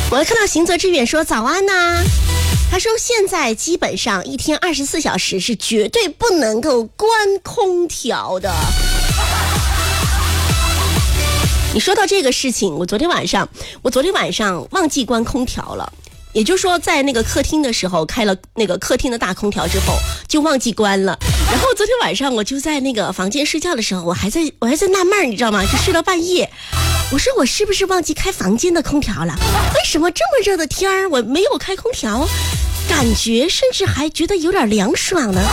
我看到行则致远说早安呐，他说现在基本上一天24小时是绝对不能够关空调的。你说到这个事情，我昨天晚上忘记关空调了，也就是说在那个客厅的时候开了那个客厅的大空调之后就忘记关了，然后昨天晚上我就在那个房间睡觉的时候，我还在纳闷，你知道吗？就睡到半夜，我说我是不是忘记开房间的空调了？为什么这么热的天儿我没有开空调，感觉甚至还觉得有点凉爽呢？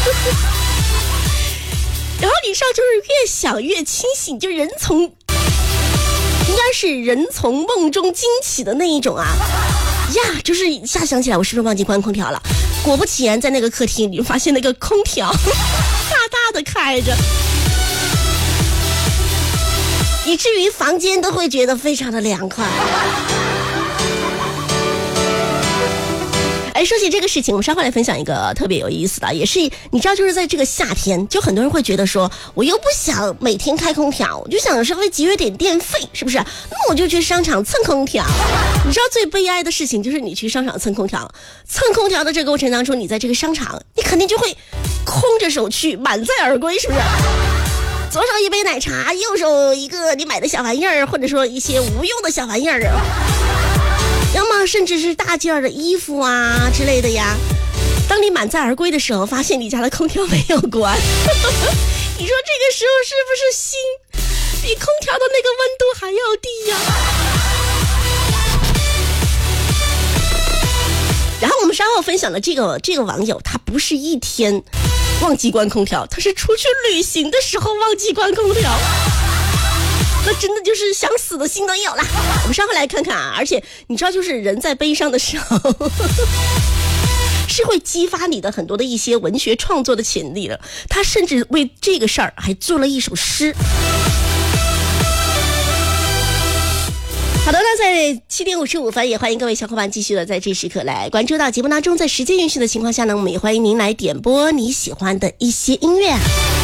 然后你知道，就是越想越清醒，就应该是人从梦中惊起的那一种啊呀，就是一下想起来我是不是忘记关空调了。果不其然，在那个客厅你就发现那个空调大大的开着，以至于房间都会觉得非常的凉快。说起这个事情，我们稍后来分享一个特别有意思的，也是你知道，就是在这个夏天，就很多人会觉得说，我又不想每天开空调，我就想稍微节约点电费，是不是？那我就去商场蹭空调。你知道最悲哀的事情就是你去商场蹭空调的这个过程当中，你在这个商场，你肯定就会空着手去，满载而归，是不是？左手一杯奶茶，右手一个你买的小玩意儿，或者说一些无用的小玩意儿，要么甚至是大件的衣服啊之类的呀。当你满载而归的时候，发现你家的空调没有关，你说这个时候是不是心比空调的那个温度还要低呀？然后我们稍后分享的这个网友，他不是一天忘记关空调，他是出去旅行的时候忘记关空调，那真的就是想死的心都有了。我们稍后来看看啊，而且你知道，就是人在悲伤的时候是会激发你的很多的一些文学创作的潜力的。他甚至为这个事儿还做了一首诗。好的，那在7点55分，也欢迎各位小伙伴继续的在这时刻来关注到节目当中，在时间允许的情况下呢，我们也欢迎您来点播你喜欢的一些音乐。